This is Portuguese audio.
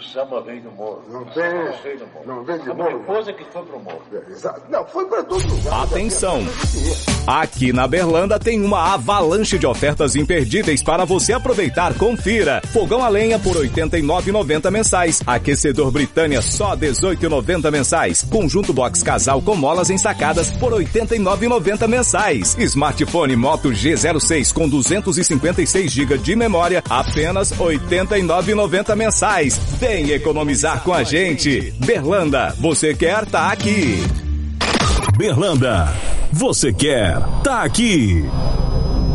samba vem do morro. Não vem de morro. A esposa que foi pro morro. Exato. Não, foi para todo lugar. Atenção! Aqui na Berlanda tem uma avalanche de ofertas imperdíveis para você aproveitar. Confira. Fogão a lenha por R$ 89,90 mensais. Aquecedor Britânia só R$ 18,90 mensais. Conjunto box casal com molas ensacadas por R$ 89,90 mensais. Smartphone Moto G06 com 256 GB de memória, apenas R$ 89,90 mensais. Vem economizar com a gente. Berlanda, você quer tá aqui. Berlanda, você quer tá aqui.